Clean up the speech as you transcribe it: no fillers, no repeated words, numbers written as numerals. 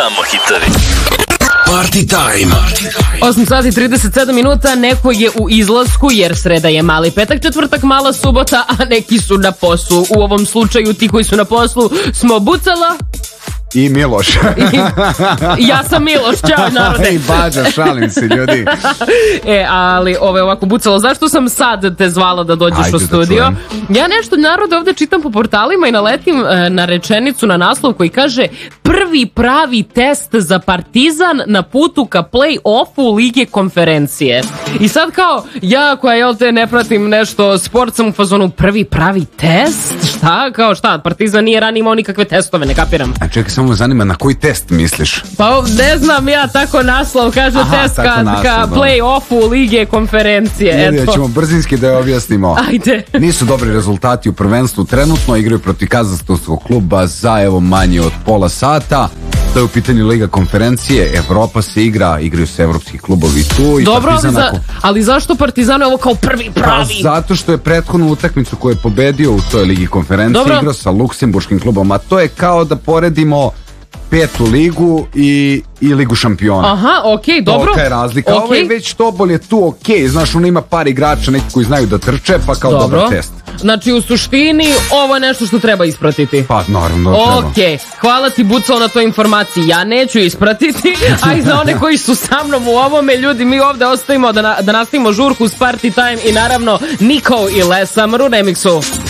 Samo hitovi. Party time. 8 sati 37 minuta, neko je u izlasku jer sreda je mali petak, četvrtak mala subota, a neki su na poslu. U ovom slučaju ti koji su na poslu smo Bucala i Miloš. Ja sam Miloš, čao narode. Ej, Bađa, šalim se ljudi. Ali ovako Bucalo, zašto sam sad te zvala da dođeš u studio? Ja nešto narode ovde čitam po portalima i naletim na rečenicu, na naslov koji kaže prvi pravi test za Partizan na putu ka play-offu Lige konferencije. I sad kao, ja koja jel te ne pratim nešto sport, sam u fazonu prvi pravi test? Šta? Kao šta? Partizan nije ranije imao nikakve testove, ne kapiram. A čekaj, samo me zanima, na koji test misliš? Pa ne znam ja, tako naslov kaže. Aha, test ka play-offu Lige konferencije. Eto. Ćemo brzinski da je objasnimo. Ajde. Nisu dobri rezultati u prvenstvu trenutno, igraju protiv Kazahstanskog kluba za evo manje od pola sata. To je u pitanju Liga konferencije, Evropa se igraju se evropski klubovi tu. Dobro, ali zašto Partizan je ovo kao prvi pravi? Pa, zato što je prethodnu utakmicu koju je pobedio u toj Ligi konferencije igrao sa luksemburškim klubom, a to je kao da poredimo petu ligu i Ligu šampiona. Aha, okej, dobro. Tolika je razlika. Okay. Ovo je već Tobol je tu okej. Znaš, on ima par igrača neki koji znaju da trče, pa kao dobar test. Znači, u suštini, ovo je nešto što treba ispratiti. Pa, naravno treba. Okej, hvala ti Bucao na toj informaciji. Ja neću ispratiti, a i za one koji su sa mnom u ovome, ljudi, mi ovde ostavimo da nastavimo žurku s Party Time i naravno Niko i Lesamru remixu.